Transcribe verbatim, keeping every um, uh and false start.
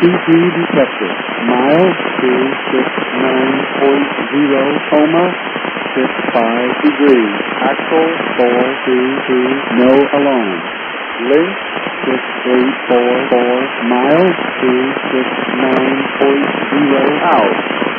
T P detected. Miles two six nine point zero, coma, six five degrees. Axle four two two, no alarm. Link six eight four four, miles two six nine point zero out.